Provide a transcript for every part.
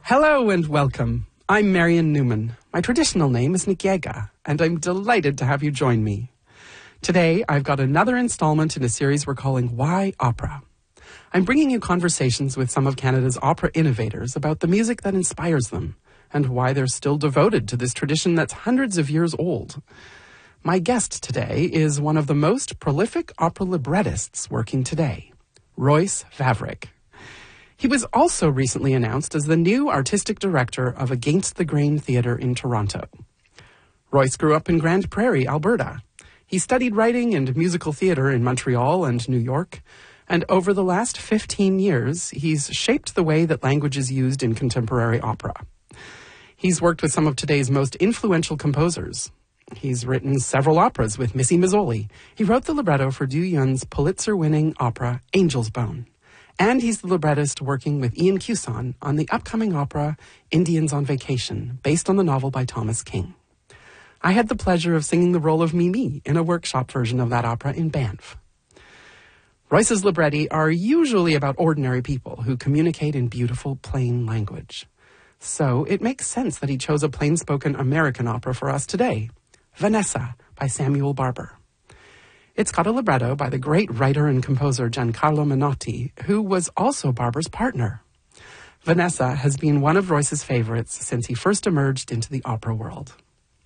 Hello and welcome. I'm Marion Newman. My traditional name is Nikiega, and I'm delighted to have you join me. Today, I've got another installment in a series we're calling Why Opera? I'm bringing you conversations with some of Canada's opera innovators about the music that inspires them and why they're still devoted to this tradition that's hundreds of years old. My guest today is one of the most prolific opera librettists working today, Royce Vavrick. He was also recently announced as the new artistic director of Against the Grain Theatre in Toronto. Royce grew up in Grande Prairie, Alberta. He studied writing and musical theatre in Montreal and New York, and over the last 15 years, he's shaped the way that language is used in contemporary opera. He's worked with some of today's most influential composers. He's written several operas with Missy Mazzoli. He wrote the libretto for Du Yun's Pulitzer-winning opera Angel's Bone. And he's the librettist working with Ian Cuson on the upcoming opera Indians on Vacation, based on the novel by Thomas King. I had the pleasure of singing the role of Mimi in a workshop version of that opera in Banff. Royce's libretti are usually about ordinary people who communicate in beautiful, plain language. So it makes sense that he chose a plain-spoken American opera for us today, Vanessa by Samuel Barber. It's got a libretto by the great writer and composer Giancarlo Menotti, who was also Barber's partner. Vanessa has been one of Royce's favorites since he first emerged into the opera world.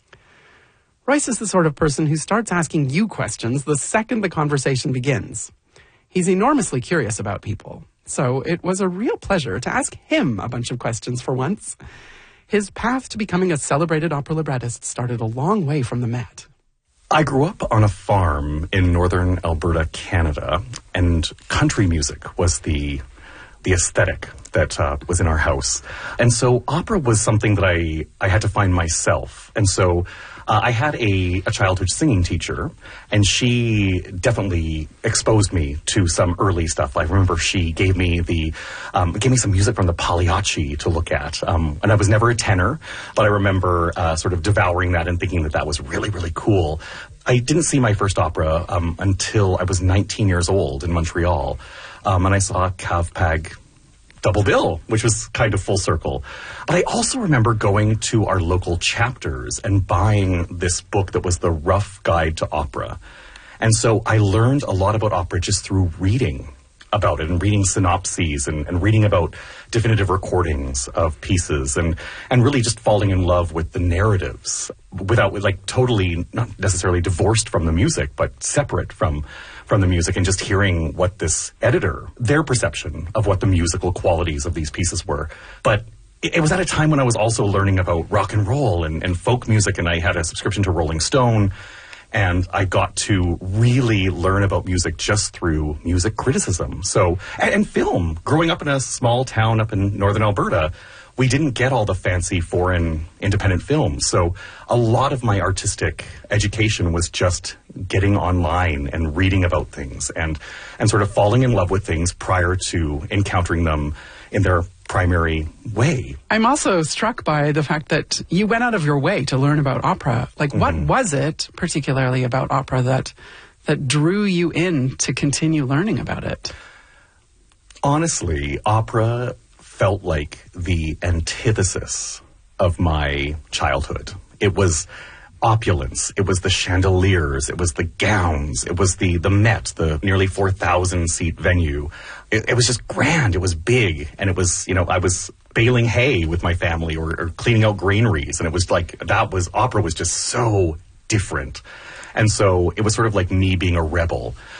Royce is the sort of person who starts asking you questions the second the conversation begins. He's enormously curious about people, so it was a real pleasure to ask him a bunch of questions for once. His path to becoming a celebrated opera librettist started a long way from the Met. I grew up on a farm in northern Alberta, Canada, and country music was the aesthetic that was in our house. And so opera was something that I had to find myself. And so I had a childhood singing teacher, and she definitely exposed me to some early stuff. I remember she gave me some music from the Pagliacci to look at. And I was never a tenor, but I remember sort of devouring that and thinking that was really, really cool. I didn't see my first opera until I was 19 years old in Montreal. And I saw Kavpag double bill, which was kind of full circle. But I also remember going to our local chapters and buying this book that was the Rough Guide to Opera. And so I learned a lot about opera just through reading about it and reading synopses and reading about definitive recordings of pieces and really just falling in love with the narratives without totally not necessarily divorced from the music, but separate from the music, and just hearing what this editor, their perception of what the musical qualities of these pieces were. But it was at a time when I was also learning about rock and roll and folk music, and I had a subscription to Rolling Stone, and I got to really learn about music just through music criticism. So, and film. Growing up in a small town up in northern Alberta, we didn't get all the fancy foreign independent films. So a lot of my artistic education was just getting online and reading about things and sort of falling in love with things prior to encountering them in their primary way. I'm also struck by the fact that you went out of your way to learn about opera. What was it particularly about opera that drew you in to continue learning about it? Honestly, opera felt like the antithesis of my childhood. It was opulence. It was the chandeliers. It was the gowns. It was the Met, the nearly 4,000 seat venue. It was just grand. It was big. And it was, I was baling hay with my family or cleaning out granaries. And it was opera was just so different. And so it was sort of like me being a rebel.